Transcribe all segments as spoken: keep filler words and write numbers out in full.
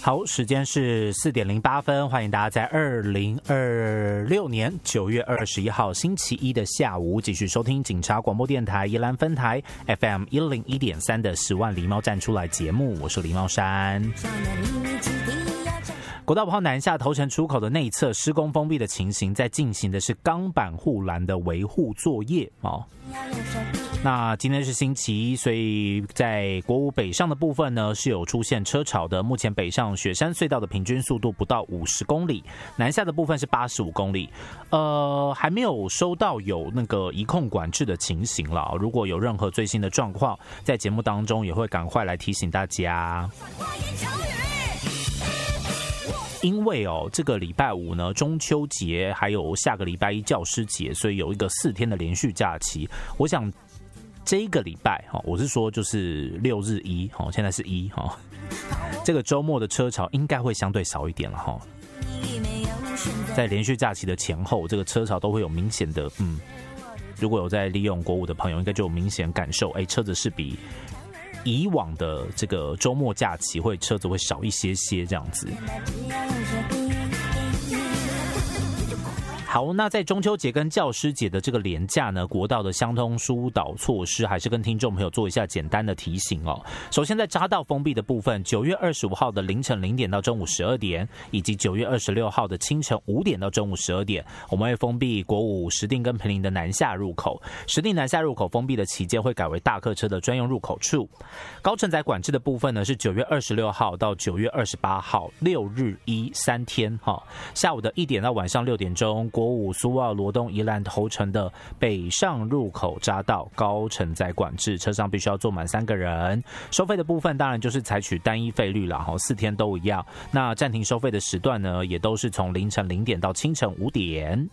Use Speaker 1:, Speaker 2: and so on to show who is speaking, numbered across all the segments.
Speaker 1: 好，时间是四点零八分，欢迎大家在二零二六年九月二十一号星期一的下午继续收听警察广播电台宜兰分台 F M 一零一点三的十万狸猫站出来节目，我是狸猫山。国道五号南下头城出口的内侧施工封闭的情形，在进行的是钢板护栏的维护作业哦。那今天是星期一，所以在国五北上的部分呢是有出现车潮的。目前北上雪山隧道的平均速度不到五十公里，南下的部分是八十五公里。呃，还没有收到有那个移控管制的情形了。如果有任何最新的状况，在节目当中也会赶快来提醒大家。因为哦，这个礼拜五呢，中秋节还有下个礼拜一教师节，所以有一个四天的连续假期。我想这一个礼拜哈，我是说就是六日一哈，现在是一哈，这个周末的车潮应该会相对少一点了哈。在连续假期的前后，这个车潮都会有明显的嗯，如果有在利用国五的朋友，应该就有明显感受，哎，车子是比以往的这个周末假期会车子会少一些些这样子。好，那在中秋节跟教师节的这个连假呢，国道的交通疏导措施还是跟听众朋友做一下简单的提醒哦。首先在匝道封闭的部分，九月二十五号的凌晨零点到中午十二点，以及九月二十六号的清晨五点到中午十二点，我们会封闭国五石碇跟坪林的南下入口。石碇南下入口封闭的期间会改为大客车的专用入口处。高承载管制的部分呢是九月二十六号到九月二十八号，六日一三天哈，下午的一点到晚上六点钟。国五苏澳罗东宜兰头城的北上入口匝道高承载管制，车上必须要坐满三个人。收费的部分当然就是采取单一费率啦，四天都一样。那暂停收费的时段呢，也都是从凌晨零点到清晨五点。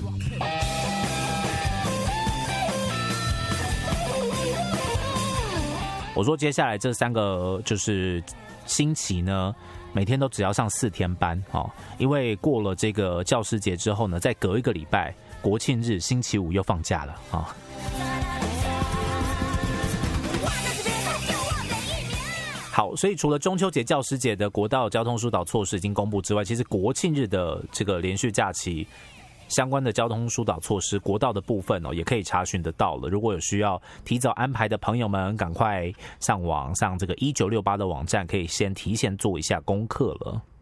Speaker 1: 我说接下来这三个就是星期呢，每天都只要上四天班，因为过了这个教师节之后呢，再隔一个礼拜，国庆日星期五又放假了啊。好，所以除了中秋节、教师节的国道交通疏导措施已经公布之外，其实国庆日的这个连续假期相关的交通疏导措施，国道的部分哦，也可以查询得到了。如果有需要提早安排的朋友们，赶快上网上这个一九六八的网站，可以先提前做一下功课了。